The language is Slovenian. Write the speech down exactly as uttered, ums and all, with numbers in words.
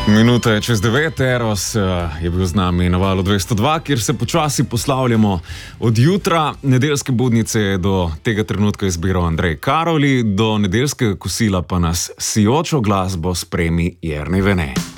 Minuta je čez devet, Eros je bil z nami na valu dvesto dva, kjer se počasi poslavljamo od jutra. Nedeljske budnice je do tega trenutka izbiral Andrej Karoli, do nedeljskega kosila pa nas sijočo glasbo spremi Jernej Vene.